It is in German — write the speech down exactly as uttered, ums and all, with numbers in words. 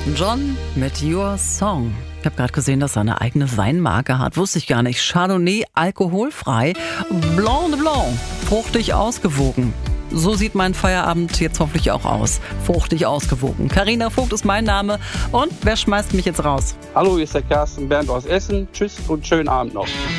John mit Your Song. Ich habe gerade gesehen, dass er eine eigene Weinmarke hat. Wusste ich gar nicht. Chardonnay alkoholfrei. Blanc de Blanc. Fruchtig ausgewogen. So sieht mein Feierabend jetzt hoffentlich auch aus. Fruchtig ausgewogen. Carina Vogt ist mein Name. Und wer schmeißt mich jetzt raus? Hallo, hier ist der Carsten Bernd aus Essen. Tschüss und schönen Abend noch.